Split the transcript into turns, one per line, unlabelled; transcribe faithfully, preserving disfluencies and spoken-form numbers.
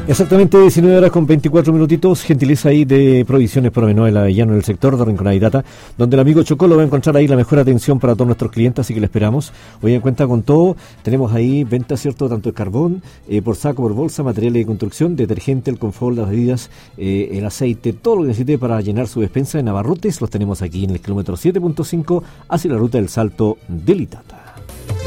Exactamente diecinueve horas con veinticuatro minutitos, gentileza ahí de Provisiones Pormenor el Avellano en el sector de Rinconada y Data, donde el amigo Chocolo va a encontrar ahí la mejor atención para todos nuestros clientes, así que le esperamos. Hoy en cuenta con todo, tenemos ahí venta, ¿cierto?, tanto de carbón, eh, por saco, por bolsa, materiales de construcción, detergente, el confort, las bebidas, eh, el aceite, todo lo que necesite para llenar su despensa en Abarrotes, los tenemos aquí en el kilómetro siete punto cinco hacia la ruta del Salto del Itata.